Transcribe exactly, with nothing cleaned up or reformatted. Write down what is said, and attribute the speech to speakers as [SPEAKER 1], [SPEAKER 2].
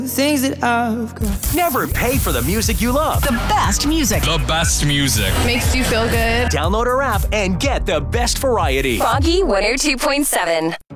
[SPEAKER 1] The things that I've got.
[SPEAKER 2] Never pay for the music you love.
[SPEAKER 3] The best music.
[SPEAKER 4] The best music.
[SPEAKER 5] Makes you feel good.
[SPEAKER 2] Download our app and get the best variety.
[SPEAKER 6] Froggy one oh two point seven.